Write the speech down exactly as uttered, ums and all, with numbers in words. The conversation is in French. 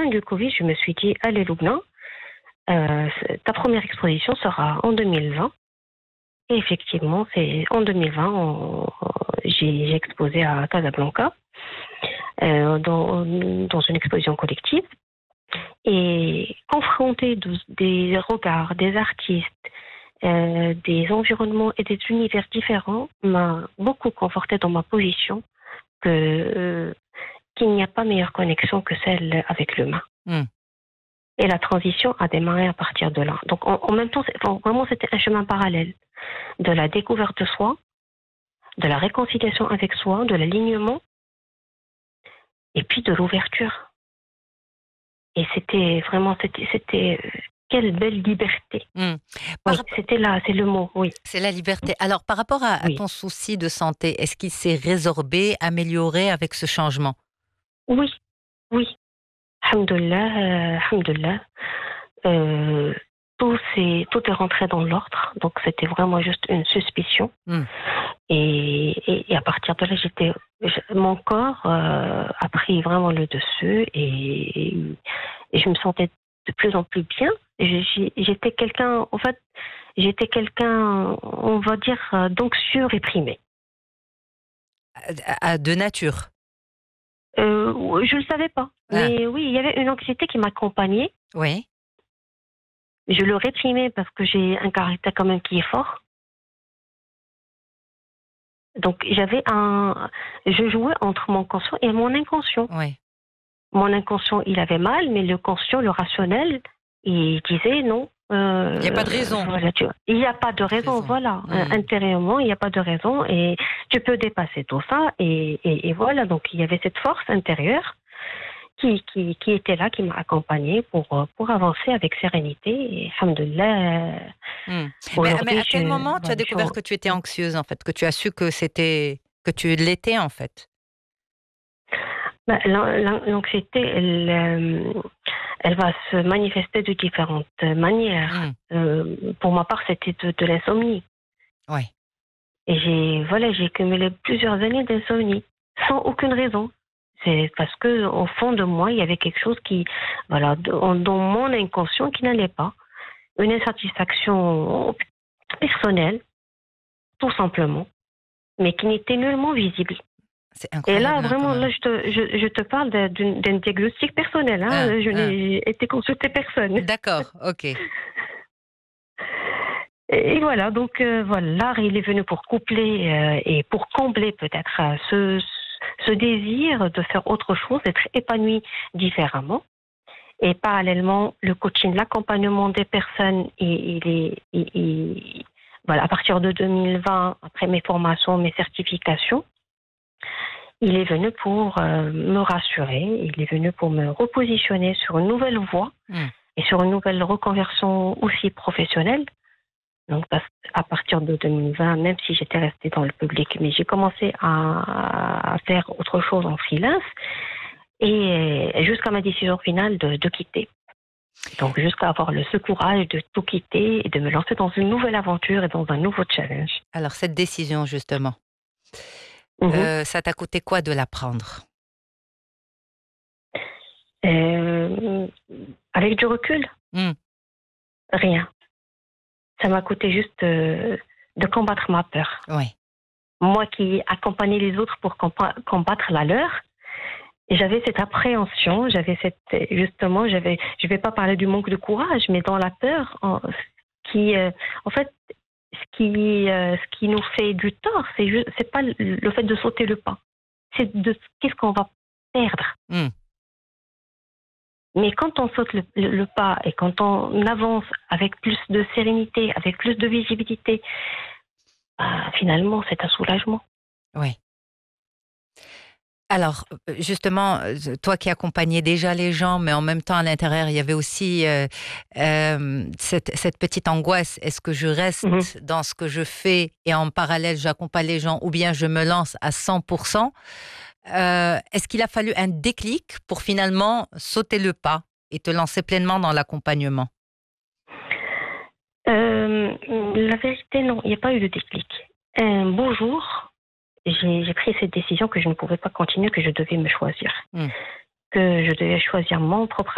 du Covid, je me suis dit, allez Loubna, euh, ta première exposition sera en deux mille vingt. Et effectivement, c'est en deux mille vingt, on, j'ai, j'ai exposé à Casablanca, euh, dans, dans une exposition collective. Et confronté de, des regards, des artistes, euh, des environnements et des univers différents, m'a beaucoup conforté dans ma position que, euh, qu'il n'y a pas meilleure connexion que celle avec l'humain. Mm. Et la transition a démarré à partir de là. Donc, en, en même temps, c'est, vraiment, c'était un chemin parallèle de la découverte de soi, de la réconciliation avec soi, de l'alignement, et puis de l'ouverture. Et c'était vraiment, c'était, c'était quelle belle liberté. Mmh. Oui, rapport... C'était là, c'est le mot, oui. C'est la liberté. Alors, par rapport à, oui. à ton souci de santé, est-ce qu'il s'est résorbé, amélioré avec ce changement? Oui, oui. Alhamdoulilah, euh, alhamdoulilah. Euh, tout, c'est, tout est rentré dans l'ordre, donc c'était vraiment juste une suspicion. Mmh. Et, et, et à partir de là, j'étais, mon corps euh, a pris vraiment le dessus et, et je me sentais de plus en plus bien. J'étais quelqu'un, en fait, j'étais quelqu'un, on va dire, d'anxieux réprimé. De nature? euh, Je ne le savais pas. Ah. Mais oui, il y avait une anxiété qui m'accompagnait. Oui. Je le réprimais parce que j'ai un caractère quand même qui est fort. Donc, j'avais un... Je jouais entre mon conscient et mon inconscient. Oui. Mon inconscient, il avait mal, mais le conscient, le rationnel, il disait non. Euh, il n'y a pas de raison. Voilà, tu vois. Il n'y a pas de raison, raison. Voilà. Mmh. Euh, intérieurement, il n'y a pas de raison et tu peux dépasser tout ça. Et, et, et voilà, donc il y avait cette force intérieure qui, qui, qui était là, qui m'a accompagnée pour, pour avancer avec sérénité. Et alhamdoulilah. Mmh. Mais, mais à quel je, moment tu as découvert je... que tu étais anxieuse, en fait, que tu as su que c'était, que tu l'étais, en fait? Bah, l'anxiété, elle, elle va se manifester de différentes manières. Mmh. Euh, pour ma part, c'était de, de l'insomnie. Oui. Et j'ai, voilà, j'ai cumulé plusieurs années d'insomnie, sans aucune raison. C'est parce que, au fond de moi, il y avait quelque chose qui, voilà, dans mon inconscient qui n'allait pas. Une insatisfaction personnelle, tout simplement, mais qui n'était nullement visible. Et là, vraiment, là, je te, je, je te parle d'un, d'un diagnostic personnel. Hein. Ah, je n'ai ah. été consultée personne. D'accord, ok. Et voilà, donc euh, voilà, l'art, il est venu pour coupler euh, et pour combler peut-être euh, ce, ce désir de faire autre chose, d'être épanoui différemment. Et parallèlement, le coaching, l'accompagnement des personnes, il est, il, il, voilà, à partir de deux mille vingt, après mes formations, mes certifications, il est venu pour euh, me rassurer, il est venu pour me repositionner sur une nouvelle voie mmh. et sur une nouvelle reconversion aussi professionnelle. Donc, à partir de deux mille vingt, même si j'étais restée dans le public, mais j'ai commencé à, à faire autre chose en freelance et jusqu'à ma décision finale de, de quitter. Donc, jusqu'à avoir le ce courage de tout quitter et de me lancer dans une nouvelle aventure et dans un nouveau challenge. Alors, cette décision, justement, mmh. euh, ça t'a coûté quoi de la prendre? euh, Avec du recul, mmh. rien. Ça m'a coûté juste euh, de combattre ma peur. Oui. Moi qui accompagnais les autres pour compa- combattre la leur, et j'avais cette appréhension, j'avais cette, justement, j'avais, je ne vais pas parler du manque de courage, mais dans la peur, en, qui, euh, en fait, ce qui, euh, ce qui nous fait du tort, c'est juste, c'est pas le, le fait de sauter le pas, c'est de qu'est-ce qu'on va perdre. Mm. Mais quand on saute le, le, le pas et quand on avance avec plus de sérénité, avec plus de visibilité, bah, finalement, c'est un soulagement. Oui. Alors, justement, toi qui accompagnais déjà les gens, mais en même temps, à l'intérieur, il y avait aussi euh, euh, cette, cette petite angoisse. Est-ce que je reste mm-hmm. dans ce que je fais et en parallèle, j'accompagne les gens ou bien je me lance à cent pour cent? euh, Est-ce qu'il a fallu un déclic pour finalement sauter le pas et te lancer pleinement dans l'accompagnement? euh, La vérité, non, il n'y a pas eu de déclic. Un beau jour, J'ai, j'ai pris cette décision que je ne pouvais pas continuer, que je devais me choisir. Mmh. Que je devais choisir mon propre